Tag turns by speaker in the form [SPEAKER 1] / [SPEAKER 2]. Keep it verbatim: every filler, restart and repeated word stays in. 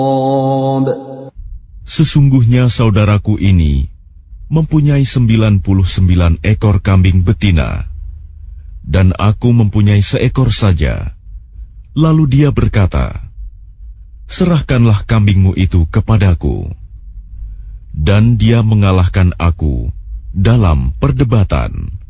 [SPEAKER 1] Sesungguhnya saudaraku ini mempunyai sembilan puluh sembilan ekor kambing betina, dan aku mempunyai seekor saja. Lalu dia berkata, serahkanlah kambingmu itu kepadaku. Dan dia mengalahkan aku dalam perdebatan.